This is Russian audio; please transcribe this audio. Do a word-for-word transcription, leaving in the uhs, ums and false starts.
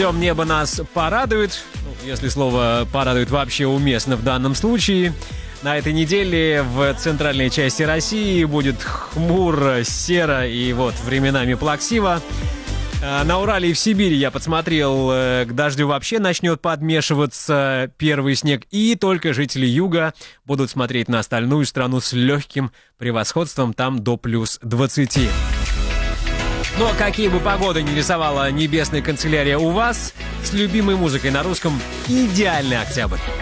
Небо нас порадует, ну, если слово «порадует» вообще уместно в данном случае. На этой неделе в центральной части России будет хмуро, серо и вот временами плаксиво. На Урале и в Сибири, я подсмотрел, к дождю вообще начнет подмешиваться первый снег, и только жители юга будут смотреть на остальную страну с легким превосходством, там до плюс двадцати. Но какие бы погоды ни рисовала небесная канцелярия у вас, с любимой музыкой на русском идеальный октябрь.